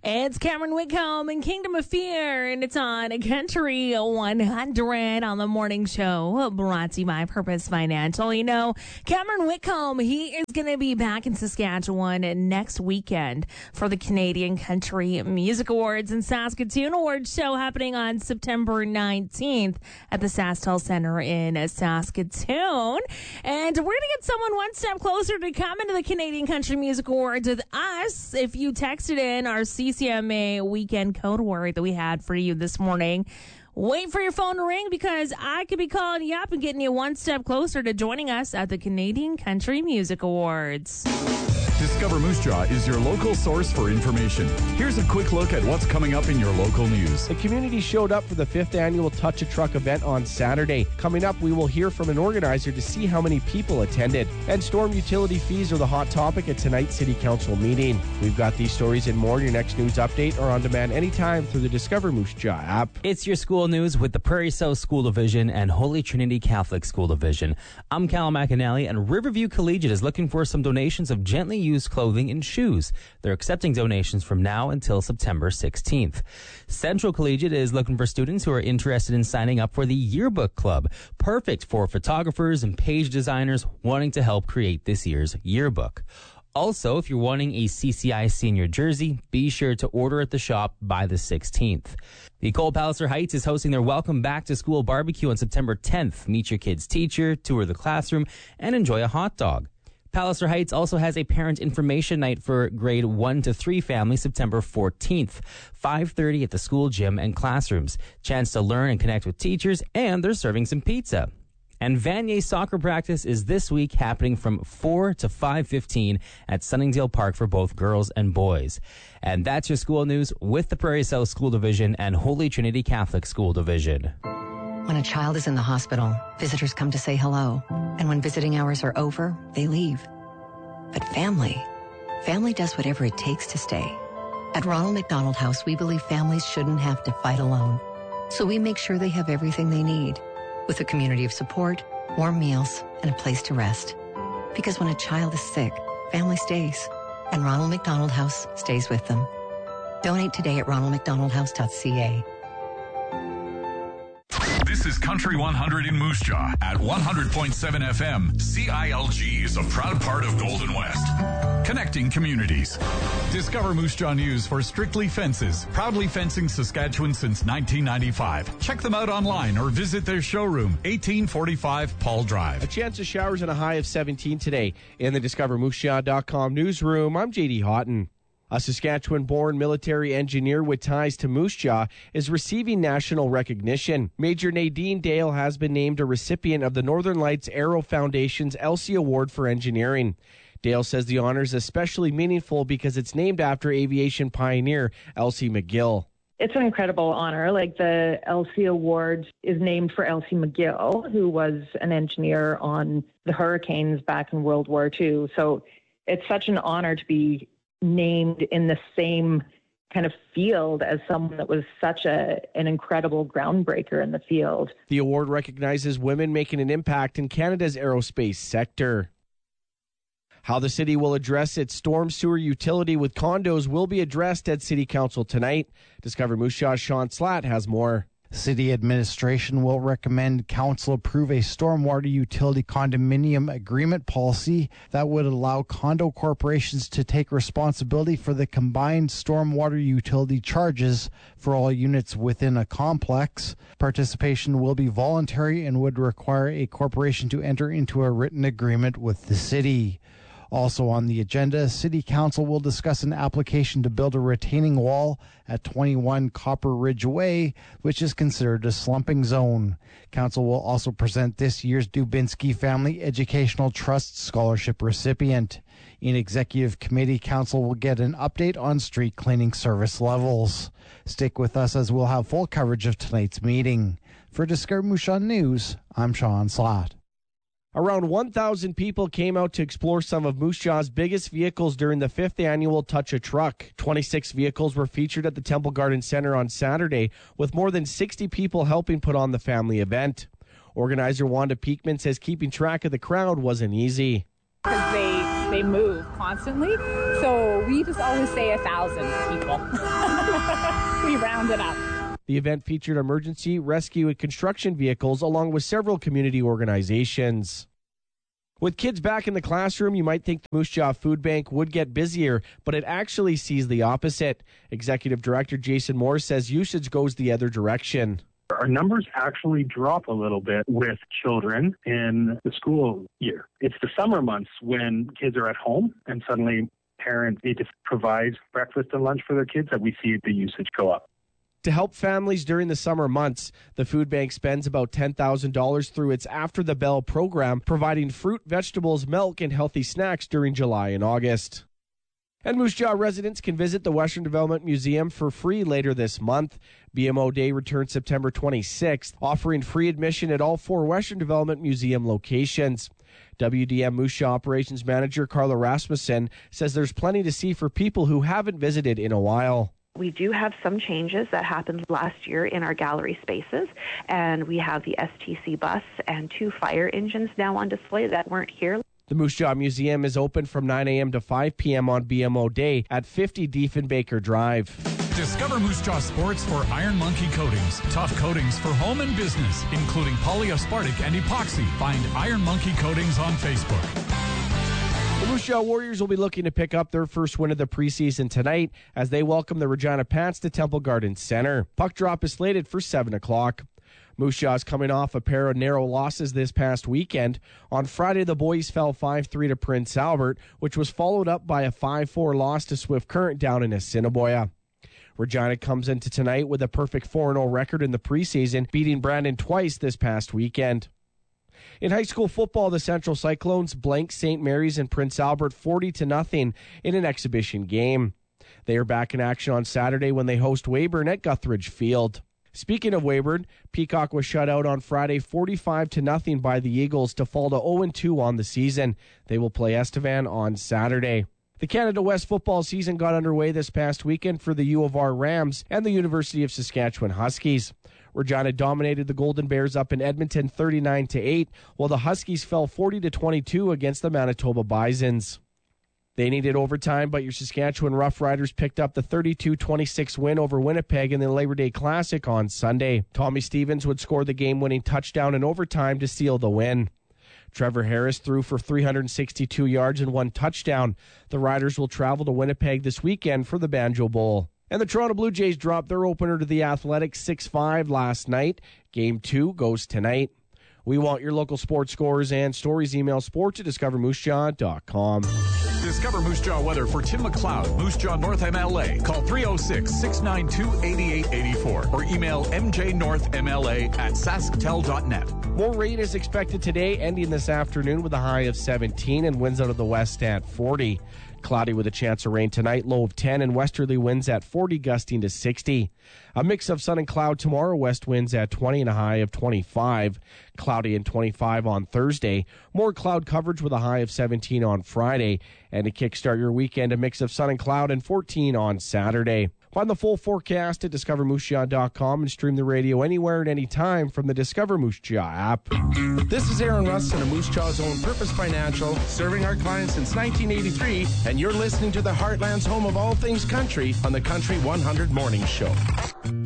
It's Cameron Whitcomb and Kingdom of Fear, and it's on Country 100 on the morning show, brought to you by Purpose Financial. You know, Cameron Whitcomb, he is going to be back in Saskatchewan next weekend for the Canadian Country Music Awards and Saskatoon Awards show happening on September 19th at the SaskTel Center in Saskatoon. And we're going to get someone one step closer to coming to the Canadian Country Music Awards with us. If you texted in our CCMA weekend code word that we had for you this morning, wait for your phone to ring because I could be calling you up and getting you one step closer to joining us at the Canadian Country Music Awards. Discover Moose Jaw is your local source for information. Here's a quick look at what's coming up in your local news. The community showed up for the 5th annual Touch a Truck event on Saturday. Coming up, we will hear from an organizer to see how many people attended. And storm utility fees are the hot topic at tonight's City Council meeting. We've got these stories and more in your next news update or on demand anytime through the Discover Moose Jaw app. It's your school news with the Prairie South School Division and Holy Trinity Catholic School Division. I'm Cal McAnally, and Riverview Collegiate is looking for some donations of gently used clothing and shoes. They're accepting donations from now until September 16th. Central Collegiate is looking for students who are interested in signing up for the Yearbook Club. Perfect for photographers and page designers wanting to help create this year's yearbook. Also, if you're wanting a CCI senior jersey, be sure to order at the shop by the 16th. The Cole Palliser Heights is hosting their Welcome Back to School barbecue on September 10th. Meet your kid's teacher, tour the classroom, and enjoy a hot dog. Palliser Heights also has a parent information night for grade 1 to 3 families September 14th, 5:30 at the school gym and classrooms. Chance to learn and connect with teachers, and they're serving some pizza. And Vanier soccer practice is this week happening from 4 to 5:15 at Sunningdale Park for both girls and boys. And that's your school news with the Prairie South School Division and Holy Trinity Catholic School Division. When a child is in the hospital, visitors come to say hello. And when visiting hours are over, they leave. But family does whatever it takes to stay. At Ronald McDonald House, we believe families shouldn't have to fight alone. So we make sure they have everything they need, with a community of support, warm meals, and a place to rest. Because when a child is sick, family stays. And Ronald McDonald House stays with them. Donate today at ronaldmcdonaldhouse.ca. This is Country 100 in Moose Jaw at 100.7 FM. CILG is a proud part of Golden West, connecting communities. Discover Moose Jaw News for Strictly Fences, proudly fencing Saskatchewan since 1995. Check them out online or visit their showroom, 1845 Paul Drive. A chance of showers and a high of 17 today. In the DiscoverMooseJaw.com newsroom, I'm J.D. Houghton. A Saskatchewan-born military engineer with ties to Moose Jaw is receiving national recognition. Major Nadine Dale has been named a recipient of the Northern Lights Aero Foundation's Elsie Award for Engineering. Dale says the honor is especially meaningful because it's named after aviation pioneer Elsie McGill. It's an incredible honor. Like, the Elsie Award is named for Elsie McGill, who was an engineer on the hurricanes back in World War II. So it's such an honor to be named in the same kind of field as someone that was such an incredible groundbreaker in the field. The award recognizes women making an impact in Canada's aerospace sector. How the city will address its storm sewer utility with condos will be addressed at City Council tonight. Discover Moose Jaw's Sean Slatt has more. City administration will recommend council approve a stormwater utility condominium agreement policy that would allow condo corporations to take responsibility for the combined stormwater utility charges for all units within a complex. Participation will be voluntary and would require a corporation to enter into a written agreement with the city. Also on the agenda, City Council will discuss an application to build a retaining wall at 21 Copper Ridge Way, which is considered a slumping zone. Council will also present this year's Dubinsky Family Educational Trust Scholarship recipient. In Executive Committee, Council will get an update on street cleaning service levels. Stick with us as we'll have full coverage of tonight's meeting. For Discover Moose Jaw News, I'm Sean Slatt. Around 1,000 people came out to explore some of Moose Jaw's biggest vehicles during the 5th annual Touch a Truck. 26 vehicles were featured at the Temple Garden Center on Saturday, with more than 60 people helping put on the family event. Organizer Wanda Peakman says keeping track of the crowd wasn't easy. Because they they move constantly. So we just always say 1,000 people. We round it up. The event featured emergency, rescue, and construction vehicles along with several community organizations. With kids back in the classroom, you might think the Moose Jaw Food Bank would get busier, but it actually sees the opposite. Executive Director Jason Moore says usage goes the other direction. Our numbers actually drop a little bit with children in the school year. It's the summer months when kids are at home and suddenly parents need to provide breakfast and lunch for their kids that we see the usage go up. To help families during the summer months, the food bank spends about $10,000 through its After the Bell program, providing fruit, vegetables, milk, and healthy snacks during July and August. And Moose Jaw residents can visit the Western Development Museum for free later this month. BMO Day returns September 26th, offering free admission at all 4 Western Development Museum locations. WDM Moose Jaw Operations Manager Carla Rasmussen says there's plenty to see for people who haven't visited in a while. We do have some changes that happened last year in our gallery spaces, and we have the STC bus and 2 fire engines now on display that weren't here. The Moose Jaw Museum is open from 9 a.m. to 5 p.m. on BMO Day at 50 Diefenbaker Drive. Discover Moose Jaw Sports for Iron Monkey Coatings. Tough coatings for home and business, including polyaspartic and epoxy. Find Iron Monkey Coatings on Facebook. The Moose Jaw Warriors will be looking to pick up their first win of the preseason tonight as they welcome the Regina Pats to Temple Gardens Center. Puck drop is slated for 7 o'clock. Moose Jaw is coming off a pair of narrow losses this past weekend. On Friday, the boys fell 5-3 to Prince Albert, which was followed up by a 5-4 loss to Swift Current down in Assiniboia. Regina comes into tonight with a perfect 4-0 record in the preseason, beating Brandon twice this past weekend. In high school football, the Central Cyclones blanked St. Mary's and Prince Albert 40-0 in an exhibition game. They are back in action on Saturday when they host Weyburn at Guthridge Field. Speaking of Weyburn, Peacock was shut out on Friday 45-0 by the Eagles to fall to 0-2 on the season. They will play Estevan on Saturday. The Canada West football season got underway this past weekend for the U of R Rams and the University of Saskatchewan Huskies. Regina dominated the Golden Bears up in Edmonton 39-8, while the Huskies fell 40-22 against the Manitoba Bisons. They needed overtime, but your Saskatchewan Roughriders picked up the 32-26 win over Winnipeg in the Labor Day Classic on Sunday. Tommy Stevens would score the game-winning touchdown in overtime to seal the win. Trevor Harris threw for 362 yards and 1 touchdown. The Riders will travel to Winnipeg this weekend for the Banjo Bowl. And the Toronto Blue Jays dropped their opener to the Athletics 6-5 last night. Game 2 goes tonight. We want your local sports scores and stories. Email sports@discovermoosejaw.com. Discover Moose Jaw weather for Tim McLeod, Moose Jaw North MLA. Call 306-692-8884 or email mjnorthmla@sasktel.net. More rain is expected today, ending this afternoon with a high of 17 and winds out of the west at 40. Cloudy with a chance of rain tonight, low of 10, and westerly winds at 40, gusting to 60. A mix of sun and cloud tomorrow, west winds at 20 and a high of 25. Cloudy and 25 on Thursday. More cloud coverage with a high of 17 on Friday. And to kickstart your weekend, a mix of sun and cloud and 14 on Saturday. Find the full forecast at discovermoosejaw.com and stream the radio anywhere and anytime from the Discover Moose Jaw app. This is Aaron Rustin of Moose Jaw's own Purpose Financial, serving our clients since 1983, and you're listening to the Heartland's home of all things country on the Country 100 Morning Show.